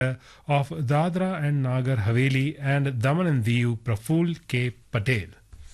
of Dadra and Nagar Haveli and Daman and Diu Praful K. Patel.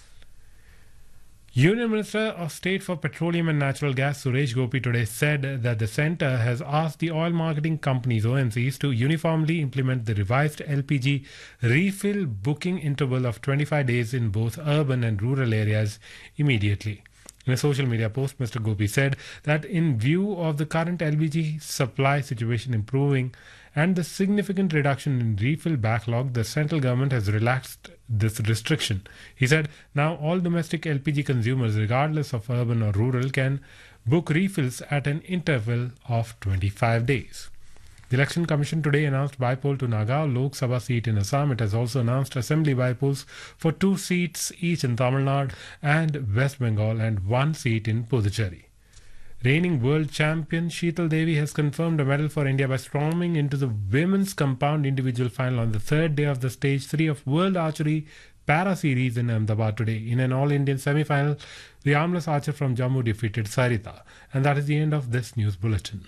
Union Minister of State for Petroleum and Natural Gas Suresh Gopi today said that the centre has asked the oil marketing companies OMCs to uniformly implement the revised LPG refill booking interval of 25 days in both urban and rural areas immediately. In a social media post, Mr. Gopi said that in view of the current LPG supply situation improving and the significant reduction in refill backlog, the central government has relaxed this restriction. He said now all domestic LPG consumers, regardless of urban or rural, can book refills at an interval of 25 days. The Election Commission today announced bypoll to Nagaon Lok Sabha seat in Assam. It has also announced assembly bypolls for 2 seats each in Tamil Nadu and West Bengal and 1 seat in Puducherry. Reigning world champion Sheetal Devi has confirmed a medal for India by storming into the women's compound individual final on the third day of the stage 3 of World Archery Para Series in Ahmedabad today. In an all-Indian semi-final, the armless archer from Jammu defeated Sarita. And that is the end of this news bulletin.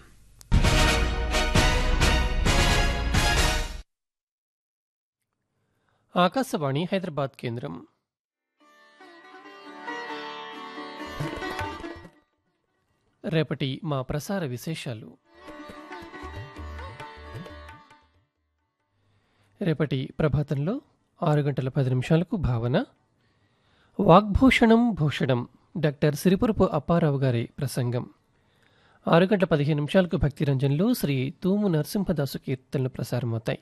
Akashvani Hyderabad కేంద్రం. రేపటి మా ప్రసార విశేషాలు. రేపటి ప్రభాతంలో 6:10 భావన, వాగ్భూషణం Bhushanam doctor Siripurapu Apparao గారి ప్రసంగం. 6:15 భక్తిరంజన్లో శ్రీ తూము నరసింహదాసు కీర్తనలు ప్రసారమవుతాయి.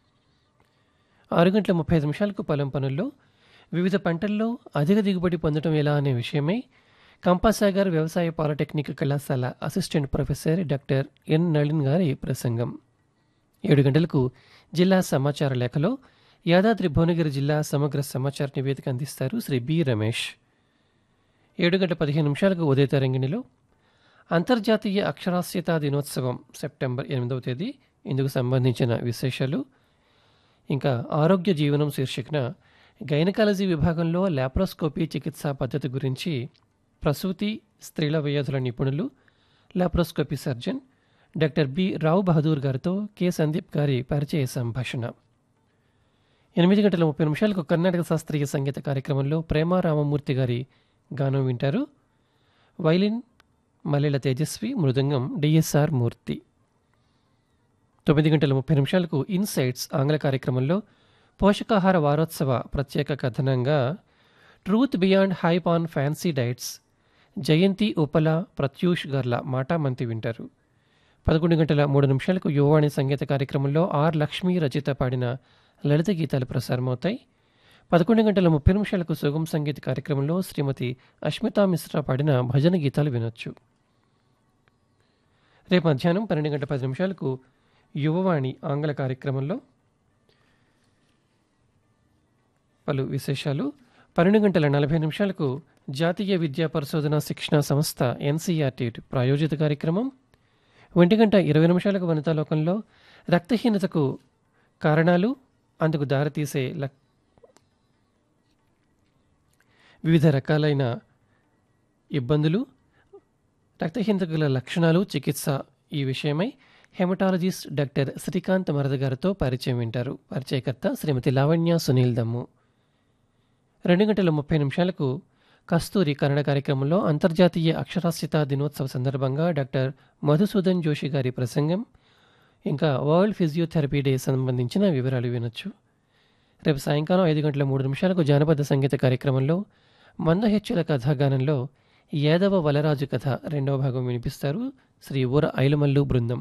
6:35 పొలం పనుల్లో వివిధ పంటల్లో అధిక దిగుబడి పొందడం ఎలా అనే విషయమై కంపాసాగర్ వ్యవసాయ పాలిటెక్నిక్ కళాశాల assistant professor doctor N Nalin గారి ప్రసంగం. 7 గంటలకు జిల్లా సమాచార లేఖలో యాదాద్రి భువనగిరి జిల్లా సమగ్ర సమాచార నివేదిక అందిస్తారు శ్రీ బి రమేష్. 7:15 ఉదయ తరంగిణిలో అంతర్జాతీయ అక్షరాస్యతా దినోత్సవం సెప్టెంబర్ 8వ తేదీ, ఇందుకు సంబంధించిన విశేషాలు. ఇంకా ఆరోగ్య జీవనం శీర్షికన గైనకాలజీ విభాగంలో లాప్రోస్కోపీ చికిత్సా పద్ధతి గురించి ప్రసూతి స్త్రీల వ్యాధుల నిపుణులు లాప్రోస్కోపీ సర్జన్ డాక్టర్ బి రావు బహదూర్ గారితో కె సందీప్ గారి పరిచయ సంభాషణ. 8:30 కర్ణాటక శాస్త్రీయ సంగీత కార్యక్రమంలో ప్రేమ రామమూర్తి గారి గానం వింటారు. వైలిన్ మల్లెల తేజస్వి, మృదంగం డిఎస్ఆర్ మూర్తి. 9:30 ఇన్సైట్స్ ఆంగ్ల కార్యక్రమంలో పోషకాహార వారోత్సవ ప్రత్యేక కథనంగా truth beyond hype on fancy diets జయంతి ఉపల ప్రత్యూష్ గార్ల మాటామంతి వింటారు. 11:03 యువవాణి సంగీత కార్యక్రమంలో ఆర్ లక్ష్మి రచిత పాడిన లలిత గీతాలు ప్రసారమవుతాయి. 11:30 సుగం సంగీత కార్యక్రమంలో శ్రీమతి అష్మితా మిశ్రా పాడిన భజన గీతాలు వినొచ్చు. రేపు మధ్యాహ్నం 12:10 యువవాణి ఆంగ్ల కార్యక్రమంలో పలు విశేషాలు. 12:40 జాతీయ విద్యా పరిశోధన శిక్షణ సంస్థ ఎన్సీఆర్టీ ప్రాయోజిత కార్యక్రమం. 1:20 వనితాలోకంలో రక్తహీనతకు కారణాలు, అందుకు దారితీసే వివిధ రకాలైన ఇబ్బందులు, రక్తహీనత గల లక్షణాలు, చికిత్స ఈ విషయమై హెమటాలజిస్ట్ డాక్టర్ శ్రీకాంత్ మరద గారితో పరిచయం వింటారు. పరిచయకర్త శ్రీమతి లావణ్య సునీల్ దమ్ము. 2:30 కస్తూరి కన్నడ కార్యక్రమంలో అంతర్జాతీయ అక్షరాస్యతా దినోత్సవ సందర్భంగా డాక్టర్ మధుసూదన్ జోషి గారి ప్రసంగం, ఇంకా వరల్డ్ ఫిజియోథెరపీ డే సంబంధించిన వివరాలు వినొచ్చు. రేపు సాయంకాలం 5:03 జానపద సంగీత కార్యక్రమంలో మందహెచ్చుల కథాగానంలో యాదవ వలరాజు కథ 2వ భాగం వినిపిస్తారు శ్రీ ఊర ఐలమల్లు బృందం.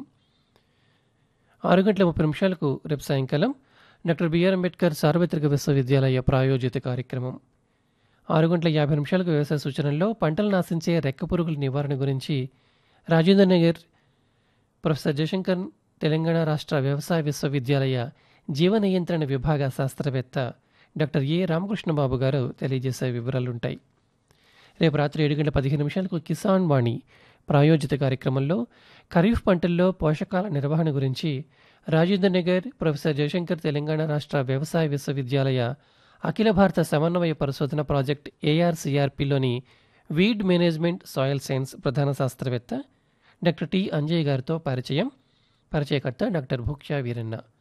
6:30 రేపు సాయంకాలం డాక్టర్ బిఆర్ అంబేద్కర్ సార్వత్రిక విశ్వవిద్యాలయ ప్రాయోజిత కార్యక్రమం. 6:50 వ్యవసాయ సూచనల్లో పంటలు నాశించే రెక్క పురుగుల నివారణ గురించి రాజేంద్ర నగర్ ప్రొఫెసర్ జయశంకర్ తెలంగాణ రాష్ట్ర వ్యవసాయ విశ్వవిద్యాలయ జీవ నియంత్రణ విభాగ శాస్త్రవేత్త డాక్టర్ ఏ రామకృష్ణబాబు గారు తెలియజేసే వివరాలుంటాయి. రేపు రాత్రి 7:15 కిసాన్ వాణి ప్రాయోజిత కార్యక్రమంలో ఖరీఫ్ పంటల్లో పోషకాల నిర్వహణ గురించి రాజేంద్ర నగర్ ప్రొఫెసర్ జయశంకర్ తెలంగాణ రాష్ట్ర వ్యవసాయ విశ్వవిద్యాలయ అఖిల భారత సమన్వయ పరిశోధన project ఏఆర్సీఆర్పీలోని weed management soil science ప్రధాన శాస్త్రవేత్త డాక్టర్ టి అంజయ్ గారితో పరిచయం. పరిచయకర్త డాక్టర్ భూక్షా వీరన్న.